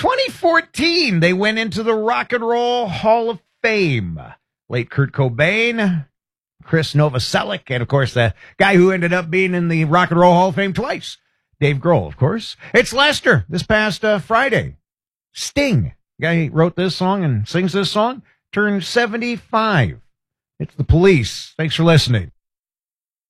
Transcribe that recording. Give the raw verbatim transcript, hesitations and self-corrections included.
twenty fourteen, they went into the Rock and Roll Hall of Fame. Late Kurt Cobain, Chris Novoselic, and, of course, the guy who ended up being in the Rock and Roll Hall of Fame twice, Dave Grohl, of course. It's Lester this past uh, Friday. Sting, guy who wrote this song and sings this song, turned seventy-five. It's The Police. Thanks for listening.